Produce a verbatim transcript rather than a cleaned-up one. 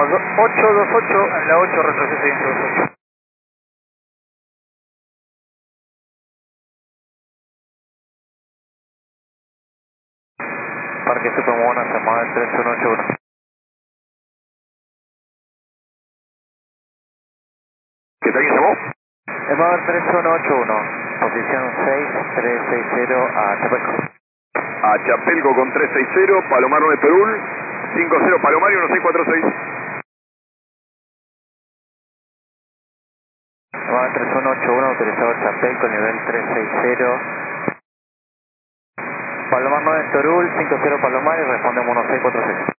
ocho dos ocho, la ocho retrocede ciento veintiocho. Parque Supermona, Samuel tres uno ocho uno. ¿Qué tal, quién llamó? Emanuel tres uno ocho uno, posición seis tres seis cero a Chapelco. A Chapelco con tres seis cero, Palomar nueve Perul, cinco cero Palomar y uno seis cuatro seis. Emanuel tres uno ocho uno, autorizado Chapelco, nivel tres seis cero. Palomar nueve Torul, cinco cero Palomar y respondemos uno seis cuatro seis.